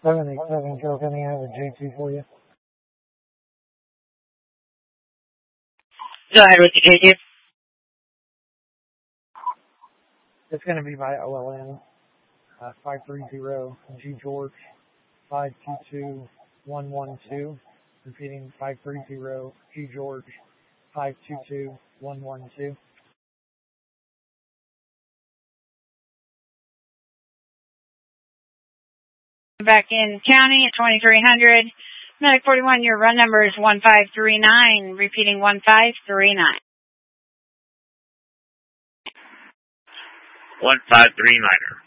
787 California has a J2 for you. Go ahead with the J2. It's going to be by OLN 530 G George 522112. Repeating 530 G George 522112. Back in county at 2300. Medic 41, your run number is 1539. Repeating 1539. 1539er.